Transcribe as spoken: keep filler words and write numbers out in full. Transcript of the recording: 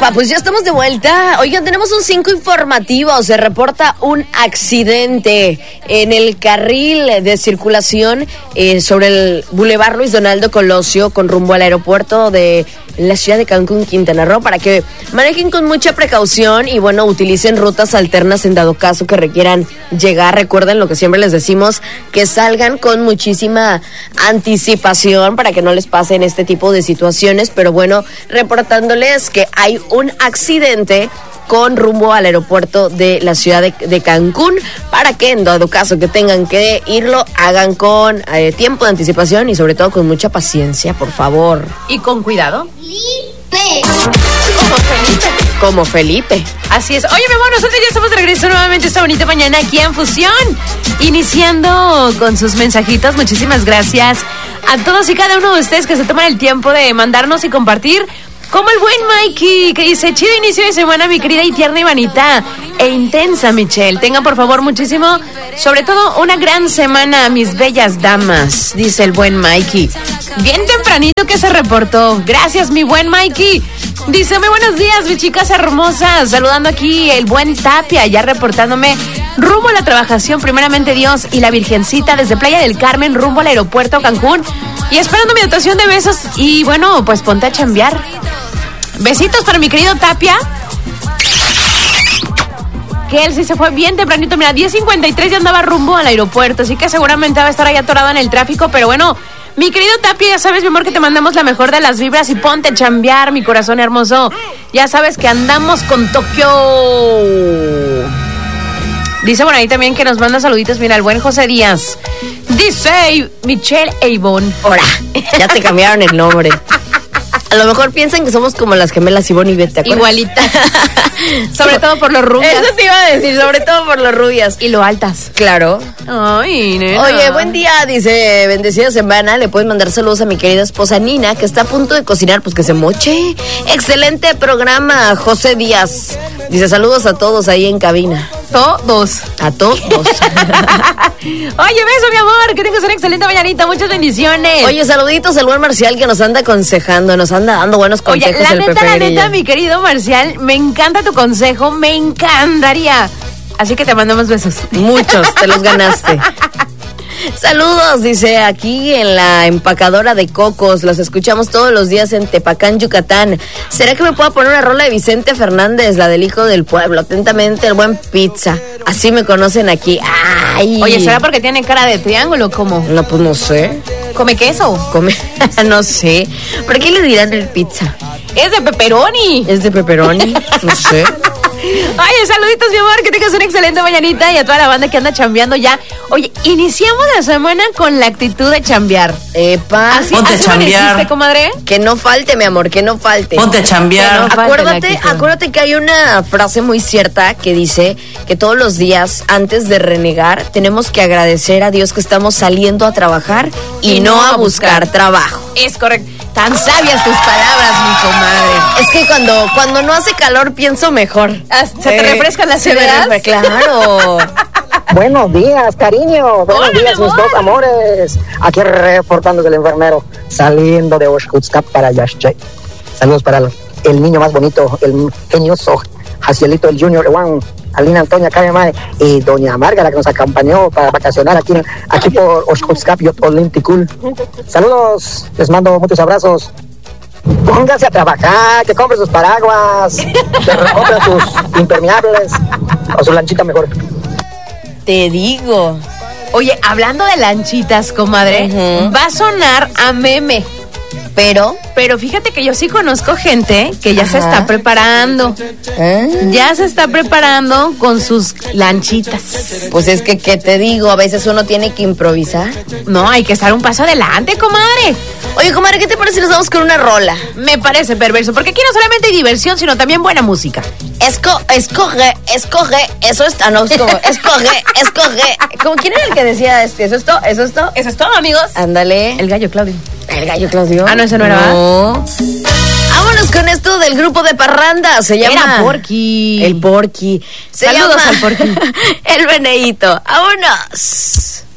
Hola, pues ya estamos de vuelta. Oigan, tenemos un cinco informativo. Se reporta un accidente en el carril de circulación eh, sobre el Boulevard Luis Donaldo Colosio con rumbo al aeropuerto de la ciudad de Cancún, Quintana Roo, para que manejen con mucha precaución y bueno, utilicen rutas alternas en dado caso que requieran llegar. Recuerden lo que siempre les decimos, que salgan con muchísima anticipación para que no les pasen este tipo de situaciones, pero bueno, reportándoles que hay un accidente con rumbo al aeropuerto de la ciudad de, de Cancún, para que en dado caso que tengan que irlo, hagan con eh, tiempo de anticipación y sobre todo con mucha paciencia, por favor. Y con cuidado. Felipe. Como Felipe. Como Felipe. Así es. Oye, mi amor, nosotros ya estamos de regreso nuevamente esta bonita mañana aquí en Fusión. Iniciando con sus mensajitos. Muchísimas gracias a todos y cada uno de ustedes que se toman el tiempo de mandarnos y compartir. Como el buen Mikey, que dice, chido inicio de semana, mi querida y tierna Ivanita, e intensa Michelle. Tengan por favor muchísimo, sobre todo una gran semana, mis bellas damas, dice el buen Mikey. Bien tempranito que se reportó. Gracias, mi buen Mikey. Dice, muy buenos días, mis chicas hermosas. Saludando aquí el buen Tapia, ya reportándome rumbo a la trabajación, primeramente Dios y la Virgencita, desde Playa del Carmen, rumbo al aeropuerto Cancún. Y esperando mi dotación de besos. Y bueno, pues ponte a chambear. Besitos para mi querido Tapia, que él sí se fue bien tempranito. Mira, diez cincuenta y tres ya andaba rumbo al aeropuerto, así que seguramente va a estar ahí atorado en el tráfico. Pero bueno, mi querido Tapia, ya sabes, mi amor, que te mandamos la mejor de las vibras. Y ponte a chambear, mi corazón hermoso. Ya sabes que andamos con Tokio. Dice por ahí también que nos manda saluditos, mira, el buen José Díaz. Dice Michelle Avon. Ahora, ya te cambiaron el nombre. A lo mejor piensan que somos como las gemelas Ivonne y Beth, ¿te acuerdas? Igualita. Sobre todo por los rubias. Eso te iba a decir, sobre todo por los rubias. Y lo altas. Claro. Ay, nena. Oye, buen día, dice, bendecida semana. Le puedes mandar saludos a mi querida esposa Nina, que está a punto de cocinar, pues que se moche. Excelente programa, José Díaz. Dice, saludos a todos ahí en cabina. Todos. A todos. Oye, beso, mi amor, que tengas una excelente mañanita, muchas bendiciones. Oye, saluditos al buen Marcial, que nos anda aconsejando, nos anda dando buenos consejos. Oye, la el neta, Pepe la Grillo. neta, mi querido Marcial, me encanta tu consejo, me encantaría. Así que te mandamos besos. Muchos, te los ganaste. Saludos, dice, aquí en la empacadora de cocos, los escuchamos todos los días en Tepacán, Yucatán. ¿Será que me pueda poner una rola de Vicente Fernández, la del hijo del pueblo? Atentamente, el buen Pizza. Así me conocen aquí. Ay. Oye, ¿será porque tiene cara de triángulo o cómo? No, pues no sé. ¿Come queso? Come, no sé. ¿Por qué le dirán el pizza? Es de pepperoni. ¿Es de pepperoni? No sé. Oye, saluditos, mi amor, que tengas una excelente mañanita y a toda la banda que anda chambeando ya. Oye, iniciamos la semana con la actitud de chambear. Epa. Así, Ponte así a chambear. amaneciste, comadre. Que no falte, mi amor, que no falte. Ponte a chambear. Que no falte Acuérdate, la actitud. acuérdate que hay una frase muy cierta que dice que todos los días, antes de renegar, tenemos que agradecer a Dios que estamos saliendo a trabajar y, Y no, no a a buscar, buscar. trabajo. Es correcto. Tan sabias tus palabras, mi comadre. Es que cuando, cuando no hace calor pienso mejor. Ah, ¿se te refrescan las Se me ideas? refre- Claro. Buenos días, cariño. Buenos Hola, días, mi mis amor. dos amores. Aquí reportándose el enfermero, saliendo de Oshkutskap para Yaxche. Saludos para el, el niño más bonito, el genioso, Jacielito, el Junior Juan, Alina Antonia Cabemay y doña Márgara, que nos acompañó para vacacionar aquí, aquí por Oshkutskap y Olinticul. Saludos, les mando muchos abrazos. Pónganse a trabajar, que compren sus paraguas, que compren sus impermeables o su lanchita mejor. Te digo. Oye, hablando de lanchitas, comadre, Ujú. va a sonar a meme. Pero, Pero fíjate que yo sí conozco gente que ya se Ajá. está preparando. ¿eh? Ya se está preparando con sus lanchitas. Pues es que, ¿qué te digo? A veces uno tiene que improvisar. No, hay que estar un paso adelante, comadre. Oye, comadre, ¿qué te parece si nos vamos con una rola? Me parece perverso, porque aquí no solamente hay diversión, sino también buena música. Esco, escoge, escoge, eso está, no, es como, escoge, escoge. ¿Cómo, ¿Quién era el que decía este? ¿Eso es todo? ¿Eso es todo? Eso es todo, amigos. Ándale. El gallo Claudio. El gallo Claudio. Ah, no, ese no era, No. Vámonos con esto del grupo de parranda. Se llama. Era Porky. El Porky. Se Saludos llama al Porky. El Veneíto. Vámonos.